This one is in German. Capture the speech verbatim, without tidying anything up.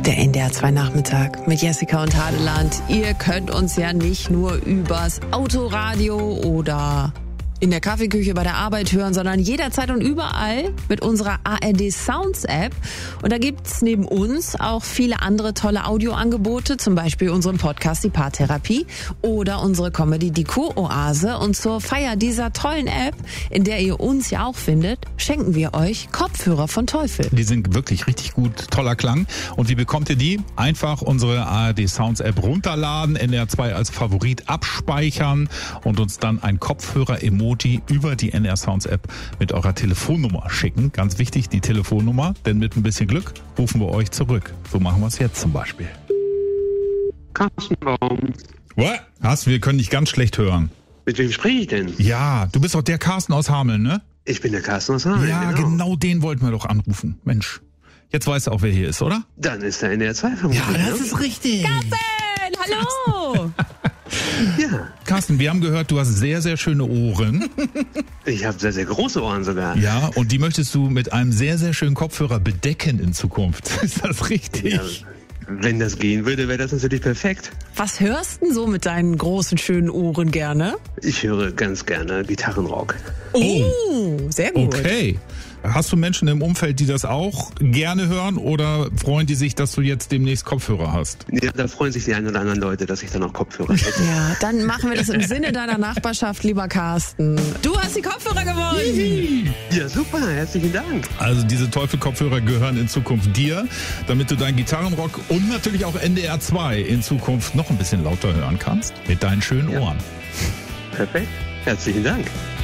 Der N D R zwei Nachmittag mit Jessica und Hadeland. Ihr könnt uns ja nicht nur übers Autoradio oder in der Kaffeeküche bei der Arbeit hören, sondern jederzeit und überall mit unserer A R D Sounds App. Und da gibt's neben uns auch viele andere tolle Audioangebote, zum Beispiel unseren Podcast Die Paartherapie oder unsere Comedy Die Kuroase. Und zur Feier dieser tollen App, in der ihr uns ja auch findet, schenken wir euch Kopfhörer von Teufel. Die sind wirklich richtig gut, toller Klang. Und wie bekommt ihr die? Einfach unsere A R D Sounds App runterladen, N D R zwei als Favorit abspeichern und uns dann ein Kopfhörer-Emoji über die N D R Sounds App mit eurer Telefonnummer schicken. Ganz wichtig, die Telefonnummer, denn mit ein bisschen Glück rufen wir euch zurück. So machen wir es jetzt zum Beispiel. Carsten Baum. What? Was? Wir können dich ganz schlecht hören. Mit wem spreche ich denn? Ja, du bist doch der Carsten aus Hameln, ne? Ich bin der Carsten aus Hameln. Ja, genau. genau den wollten wir doch anrufen. Mensch, jetzt weißt du auch, wer hier ist, oder? Dann ist der N D R zwei vermutlich. Ja, das ist richtig. Carsten, hallo! Ja. Carsten, wir haben gehört, du hast sehr, sehr schöne Ohren. Ich habe sehr, sehr große Ohren sogar. Ja, und die möchtest du mit einem sehr, sehr schönen Kopfhörer bedecken in Zukunft. Ist das richtig? Ja, wenn das gehen würde, wäre das natürlich perfekt. Was hörst denn so mit deinen großen, schönen Ohren gerne? Ich höre ganz gerne Gitarrenrock. Oh, sehr gut. Okay. Hast du Menschen im Umfeld, die das auch gerne hören oder freuen die sich, dass du jetzt demnächst Kopfhörer hast? Ja, da freuen sich die ein oder anderen Leute, dass ich dann auch Kopfhörer hätte. Ja, dann machen wir das im Sinne deiner Nachbarschaft, lieber Carsten. Du hast die Kopfhörer gewonnen. Ja, super, herzlichen Dank. Also diese Teufel-Kopfhörer gehören in Zukunft dir, damit du deinen Gitarrenrock und natürlich auch N D R zwei in Zukunft noch ein bisschen lauter hören kannst mit deinen schönen Ja. Ohren. Perfekt, herzlichen Dank.